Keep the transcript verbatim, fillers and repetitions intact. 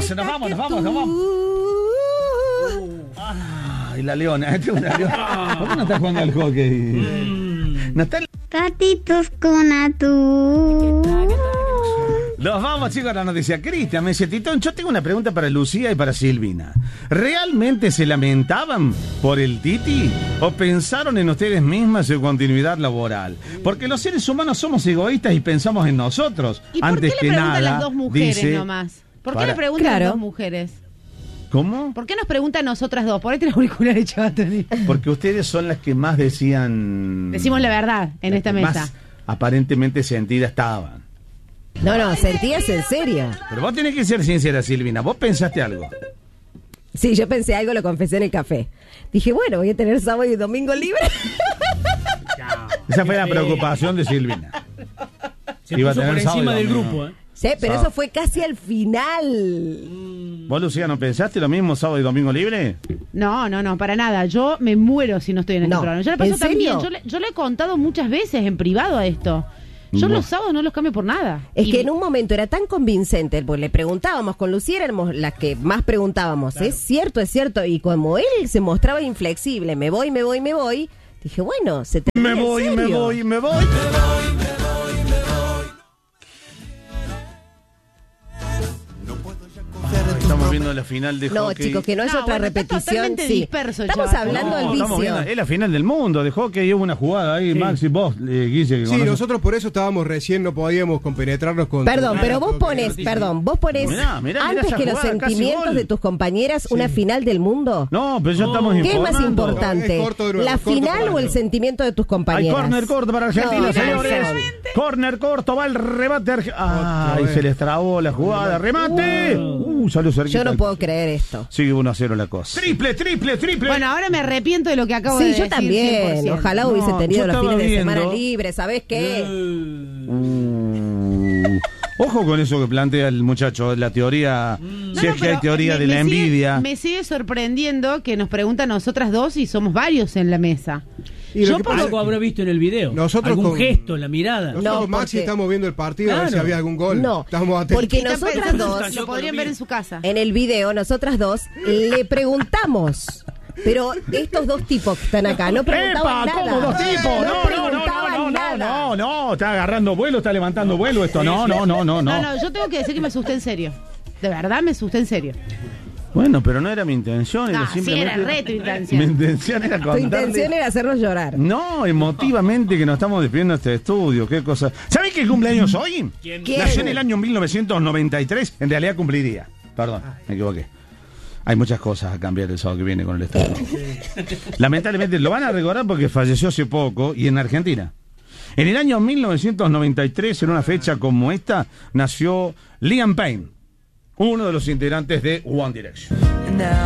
vamos, nos vamos, nos vamos, nos vamos. Ay, la leona, esta es una leona. ¿Por qué no estás jugando al hockey? Mm. No está... Gatitos con atún. Nos vamos, chicos, a la noticia. Cristian me dice, Titón, yo tengo una pregunta para Lucía y para Silvina. ¿Realmente se lamentaban por el Titi? ¿O pensaron en ustedes mismas su continuidad laboral? Porque los seres humanos somos egoístas y pensamos en nosotros. ¿Y por antes qué que le preguntan nada, las dos mujeres dice, nomás? ¿Por qué para... le preguntan Claro. las dos mujeres? ¿Cómo? ¿Por qué nos preguntan nosotras dos? Por ahí tenés auricular echado, Tony. Porque ustedes son las que más decían... Decimos la verdad en las esta que mesa. Más aparentemente sentidas estaban. No, no, sentías en serio. Pero vos tenés que ser sincera, Silvina. ¿Vos pensaste algo? Sí, yo pensé algo, lo confesé en el café. Dije, bueno, voy a tener sábado y domingo libre. Esa fue la preocupación de Silvina. Se Iba a puso tener por sábado encima y del domingo. grupo, ¿eh? Sí, pero Sábado. eso fue casi al final. ¿Vos, Lucía, no pensaste lo mismo sábado y domingo libre? No, no, no, para nada. Yo me muero si no estoy en este No. programa. Yo le paso ¿En serio? también. Yo le, yo le he contado muchas veces en privado a esto. Yo No. los sábados no los cambio por nada. Es Y- que en un momento era tan convincente, porque le preguntábamos, con Lucía éramos las que más preguntábamos, es cierto, es cierto, y como él se mostraba inflexible, me voy, me voy, me voy, dije, bueno, se te Me voy, me voy, me voy. Estamos viendo la final de No, hockey. chicos, que no es No, otra bueno, está repetición. totalmente Sí. disperso el Estamos chaval. hablando No, del estamos vicio. viendo, es la final del mundo de hockey, hubo una jugada ahí, Sí. Maxi, vos, eh, Guille, que Sí, conoces. nosotros por eso estábamos recién, no podíamos compenetrarnos con... Perdón, con- pero vos con- pones, con- perdón, vos pones Mirá, mirá, mirá antes esa que los jugada, casi sentimientos gol. de tus compañeras una final del mundo. No, pero ya estamos ¿Qué es informando. más importante? No, es corto de nuevo, ¿La corto final para o el nuevo. sentimiento de tus Hay compañeras? córner corto para Argentina, No, señores. no, no. Córner corto, va el remate. Arge- Ay, Otra vez. se les trabó la jugada. ¡Remate! Uh, salió cerquita. Yo no puedo creer esto. Sigue uno a cero la cosa. Triple, triple, triple. Bueno, ahora me arrepiento de lo que acabo de Sí, decir. yo también. cien por ciento. Ojalá No, hubiese yo tenido los estaba fines de viendo. semana libres. ¿Sabés qué? Uh, ojo con eso que plantea el muchacho, la teoría, No, si no, es que hay pero teoría me- de la me sigue- envidia. me sigue sorprendiendo que nos preguntan a nosotras dos y somos varios en la mesa. Y lo Yo que por pasa Algo es que habrá visto en el video. Nosotros Algún con- gesto, la mirada. nosotros No, con Maxi porque- estamos viendo el partido a ver si Claro. había algún gol. No, Estamos atentos. porque Están nosotras pensando, dos, lo podrían ver en su casa. en el video, nosotras dos, le preguntamos. Pero estos dos tipos que están acá no preguntaban ¡Epa! nada. ¿Cómo dos tipos? No, no, no, preguntaban no, no, nada. no, no, está agarrando vuelo, está levantando vuelo esto. No, no, no, no, No, no. no, yo tengo que decir que me asusté en serio. De verdad me asusté en serio. Bueno, pero no era mi intención, era Ah, sí, simplemente. era re tu intención. Mi intención era Tu contarle. intención era hacernos llorar. No, emotivamente que nos estamos despidiendo de este estudio, qué cosa. ¿Sabés qué cumpleaños hoy? ¿Quién? ¿Quién? Nació en el año mil novecientos noventa y tres, en realidad cumpliría. Perdón, me equivoqué. Hay muchas cosas a cambiar el sábado que viene con el estudio. Lamentablemente lo van a recordar porque falleció hace poco y en Argentina. En el año mil novecientos noventa y tres, en una fecha como esta, nació Liam Payne, uno de los integrantes de One Direction.